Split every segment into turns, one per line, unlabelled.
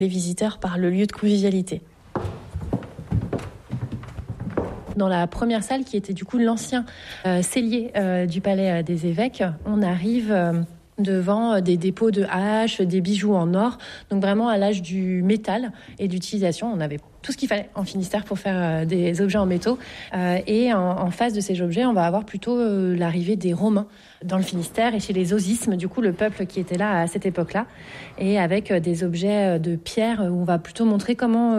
les visiteurs par le lieu de convivialité. Dans la première salle, qui était du coup l'ancien cellier du palais des évêques, on arrive devant des dépôts de haches, des bijoux en or, donc vraiment à l'âge du métal et d'utilisation. On avait tout ce qu'il fallait en Finistère pour faire des objets en métaux. Et en face de ces objets, on va avoir plutôt l'arrivée des Romains dans le Finistère et chez les osismes, du coup le peuple qui était là à cette époque-là, et avec des objets de pierre où on va plutôt montrer comment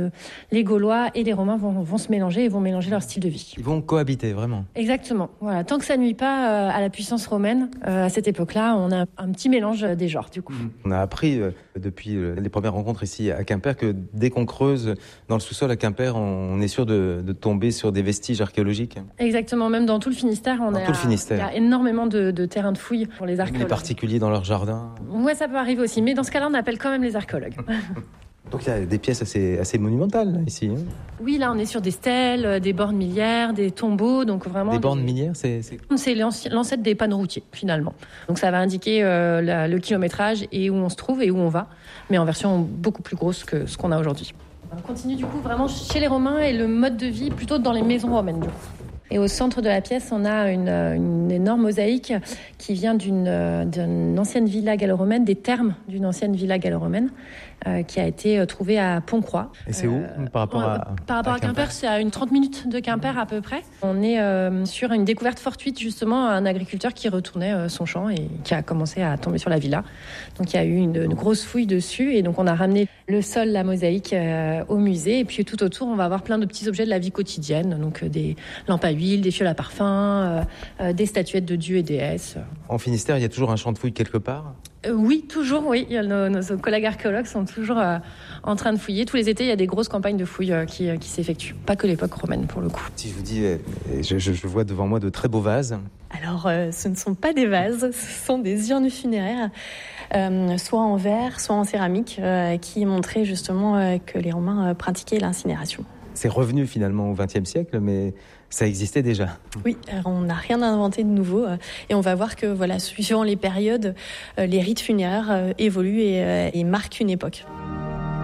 les Gaulois et les Romains vont se mélanger et vont mélanger leur style de vie.
Ils vont cohabiter, vraiment.
Exactement. Voilà. Tant que ça nuit pas à la puissance romaine, à cette époque-là, on a un petit mélange des genres, du coup.
On a appris depuis les premières rencontres ici à Quimper que dès qu'on creuse dans le sous-sol à Quimper, on est sûr de tomber sur des vestiges archéologiques.
Exactement. Même dans tout le Finistère, il y a énormément de terrains de fouilles pour les archéologues.
Les particuliers dans leur jardin.
Ouais, ça peut arriver aussi. Mais dans ce cas-là, on appelle quand même les archéologues.
Donc il y a des pièces assez monumentales là, ici. Hein.
Oui, là on est sur des stèles, des bornes miliaires, des tombeaux, donc vraiment...
Des bornes miliaires, c'est
l'ancêtre des pannes routiers finalement. Donc ça va indiquer le kilométrage et où on se trouve et où on va, mais en version beaucoup plus grosse que ce qu'on a aujourd'hui. On continue du coup vraiment chez les Romains et le mode de vie plutôt dans les maisons romaines du coup. Et au centre de la pièce, on a une énorme mosaïque qui vient d'une ancienne villa gallo-romaine, des thermes d'une ancienne villa gallo-romaine, qui a été trouvée à Pont-Croix.
Et c'est où par rapport à
Quimper, c'est à une 30 minutes de Quimper à peu près. On est sur une découverte fortuite justement, un agriculteur qui retournait son champ et qui a commencé à tomber sur la villa. Donc il y a eu une grosse fouille dessus et donc on a ramené le sol, la mosaïque au musée. Et puis tout autour, on va avoir plein de petits objets de la vie quotidienne, donc des lampes à huile, des fioles à parfum, des statuettes de dieux et déesses.
En Finistère, il y a toujours un champ de fouilles quelque part ?
Oui, toujours, oui. Nos collègues archéologues sont toujours en train de fouiller. Tous les étés, il y a des grosses campagnes de fouilles qui s'effectuent. Pas que l'époque romaine, pour le coup.
Si je vous dis, je vois devant moi de très beaux vases.
Alors, ce ne sont pas des vases, ce sont des urnes funéraires, soit en verre, soit en céramique, qui montraient justement que les Romains pratiquaient l'incinération.
C'est revenu finalement au XXe siècle, mais ça existait déjà.
Oui, on n'a rien inventé de nouveau. Et on va voir que, voilà, suivant les périodes, les rites funéraires évoluent et marquent une époque.